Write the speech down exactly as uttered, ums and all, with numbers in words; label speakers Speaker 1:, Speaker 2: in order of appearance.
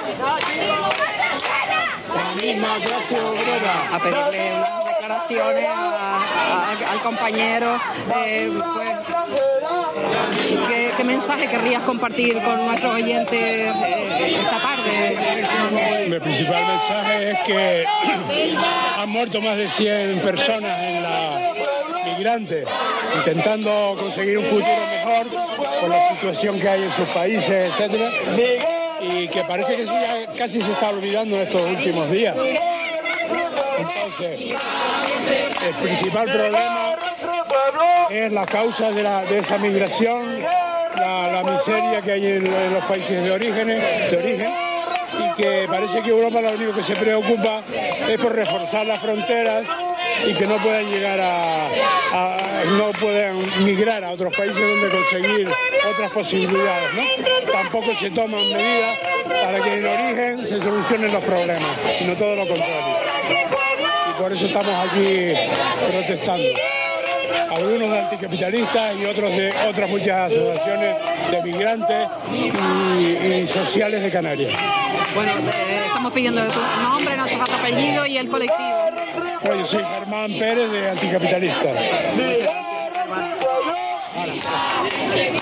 Speaker 1: a pedirle unas declaraciones a, a, al compañero. Eh, pues, ¿qué, ¿Qué mensaje querrías compartir con nuestros oyentes eh, esta tarde?
Speaker 2: Mi principal mensaje es que han muerto más de cien personas en la migrante, intentando conseguir un futuro mejor con la situación que hay en sus países, etcétera, y que parece que eso ya casi se está olvidando en estos últimos días. Entonces, el principal problema es la causa de, la, de esa migración, la, la miseria que hay en, en los países de origen, de origen, y que parece que Europa lo único que se preocupa es por reforzar las fronteras y que no puedan llegar a, a no puedan migrar a otros países donde conseguir otras posibilidades, ¿no? Tampoco se toman medidas para que en origen se solucionen los problemas, sino todo lo contrario. Y por eso estamos aquí protestando. Algunos de anticapitalistas y otros de otras muchas asociaciones de migrantes y, y sociales de Canarias.
Speaker 1: Bueno, eh, estamos pidiendo tu nombre, nuestros apellidos y el colectivo.
Speaker 2: Pues yo soy Germán Pérez de Anticapitalistas.
Speaker 1: Muchas gracias, Germán.